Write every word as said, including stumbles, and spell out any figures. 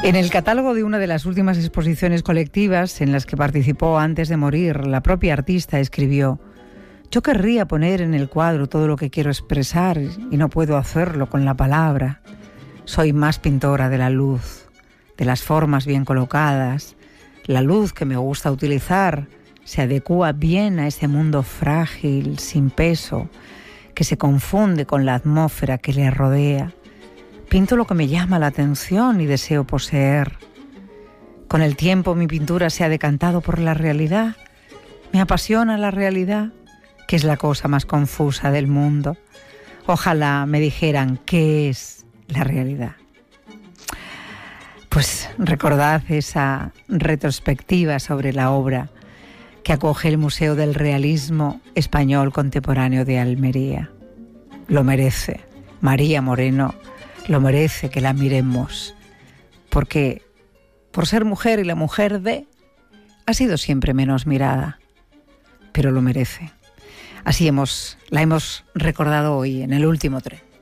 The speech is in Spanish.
En el catálogo de una de las últimas exposiciones colectivas en las que participó antes de morir, la propia artista escribió: yo querría poner en el cuadro todo lo que quiero expresar y no puedo hacerlo con la palabra. Soy más pintora de la luz, de las formas bien colocadas. La luz que me gusta utilizar se adecúa bien a ese mundo frágil, sin peso, que se confunde con la atmósfera que le rodea. Pinto lo que me llama la atención y deseo poseer. Con el tiempo mi pintura se ha decantado por la realidad. Me apasiona la realidad, que es la cosa más confusa del mundo. Ojalá me dijeran qué es la realidad. Pues recordad esa retrospectiva sobre la obra que acoge el Museo del Realismo Español Contemporáneo de Almería. Lo merece. María Moreno lo merece que la miremos, porque por ser mujer y la mujer de, ha sido siempre menos mirada, pero lo merece. Así hemos, la hemos recordado hoy en el último tren.